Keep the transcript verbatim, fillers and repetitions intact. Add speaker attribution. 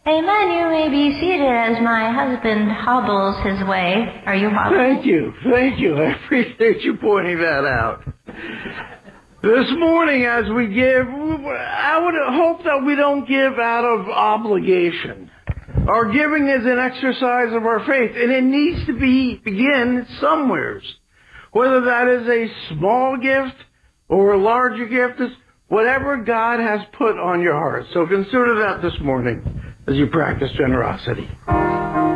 Speaker 1: Amen. You may be seated as my husband hobbles his way. Are you hobbling?
Speaker 2: Thank you. Thank you. I appreciate you pointing that out. This morning as we give, I would hope that we don't give out of obligation. Our giving is an exercise of our faith, and it needs to be begin somewheres. Whether that is a small gift or a larger gift, is whatever God has put on your heart. So consider that this morning as you practice generosity.